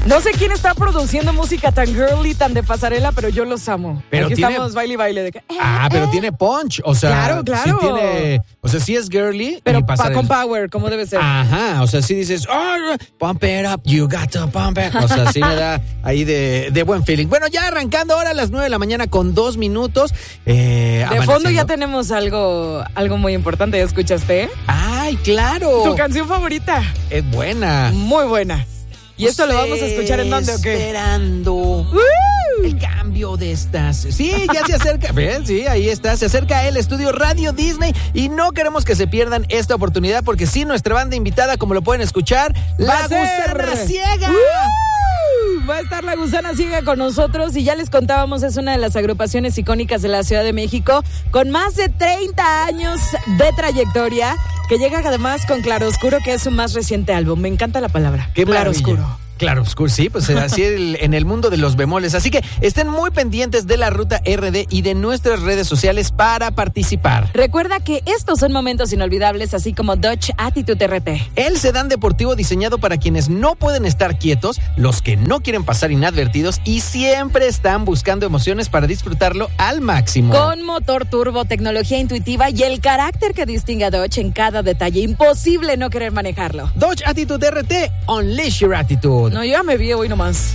No sé quién está produciendo música tan girly, tan de pasarela, pero yo los amo. Pero aquí tiene... estamos baile y baile. De que, pero tiene punch. O sea, claro. Sí tiene... O sea, sí es girly. Pero y con power, como debe ser. Ajá, o sea, sí dices, oh, pump it up, you got to pump it. O sea, sí me da ahí de buen feeling. Bueno, ya arrancando ahora a las 9 de la mañana con 2 minutos. De fondo ya tenemos algo muy importante, ¿ya escuchaste? ¡Ay, claro! Tu canción favorita. Es buena. Muy buena. ¿Y esto lo vamos a escuchar en dónde o qué? Esperando el cambio de estas. Sí, ya se acerca. ¿Ven? Sí, ahí está. Se acerca el estudio Radio Disney y no queremos que se pierdan esta oportunidad porque sí, nuestra banda invitada, como lo pueden escuchar, La Gusana Ciega. Va a estar La Gusana Ciega con nosotros y ya les contábamos, es una de las agrupaciones icónicas de la Ciudad de México con más de 30 años de trayectoria, que llega además con Claroscuro, que es su más reciente álbum. Me encanta la palabra. ¡Qué Claroscuro! Claroscuro, sí, pues así en el mundo de los bemoles. Así que estén muy pendientes de la Ruta RD y de nuestras redes sociales para participar. Recuerda que estos son momentos inolvidables, así como Dodge Attitude RT. El sedán deportivo diseñado para quienes no pueden estar quietos, los que no quieren pasar inadvertidos y siempre están buscando emociones para disfrutarlo al máximo. Con motor turbo, tecnología intuitiva y el carácter que distingue a Dodge en cada detalle. Imposible no querer manejarlo. Dodge Attitude RT, unleash your attitude. No, yo ya me vi hoy nomás.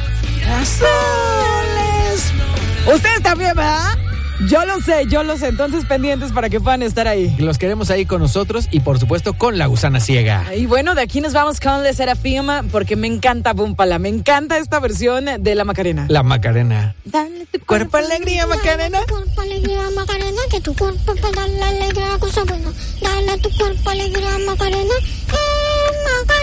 Ustedes también, ¿verdad? Yo lo sé. Entonces, pendientes para que puedan estar ahí. Los queremos ahí con nosotros y, por supuesto, con La Gusana Ciega. Y bueno, de aquí nos vamos con Le Serafim porque me encanta Búmpala. Me encanta esta versión de La Macarena. La Macarena. Dale tu cuerpo alegría, Macarena. Dale tu cuerpo alegría, Macarena, que tu cuerpo para dar la alegría, cosa buena. Dale tu cuerpo alegría, Macarena. Macarena.